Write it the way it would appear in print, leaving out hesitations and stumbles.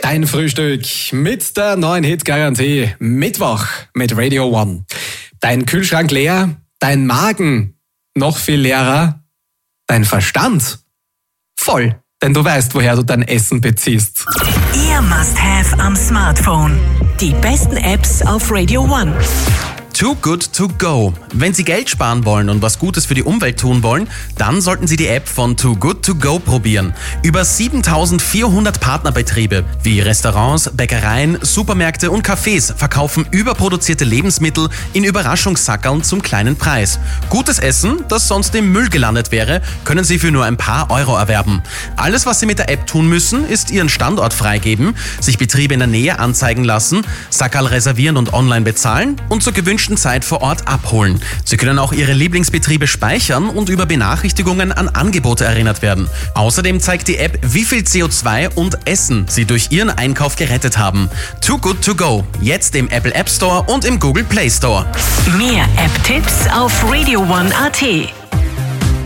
Dein Frühstück mit der neuen Hit-Garantie. Mittwoch mit Radio One. Dein Kühlschrank leer, dein Magen noch viel leerer, dein Verstand voll. Denn du weißt, woher du dein Essen beziehst. Ihr Must-Have am Smartphone. Die besten Apps auf Radio One. Too Good To Go. Wenn Sie Geld sparen wollen und was Gutes für die Umwelt tun wollen, dann sollten Sie die App von Too Good To Go probieren. Über 7400 Partnerbetriebe wie Restaurants, Bäckereien, Supermärkte und Cafés verkaufen überproduzierte Lebensmittel in Überraschungssackerln zum kleinen Preis. Gutes Essen, das sonst im Müll gelandet wäre, können Sie für nur ein paar Euro erwerben. Alles, was Sie mit der App tun müssen, ist Ihren Standort freigeben, sich Betriebe in der Nähe anzeigen lassen, Sackerl reservieren und online bezahlen und zur gewünschten Zeit vor Ort abholen. Sie können auch Ihre Lieblingsbetriebe speichern und über Benachrichtigungen an Angebote erinnert werden. Außerdem zeigt die App, wie viel CO2 und Essen Sie durch Ihren Einkauf gerettet haben. Too Good To Go. Jetzt im Apple App Store und im Google Play Store. Mehr App-Tipps auf radioone.at.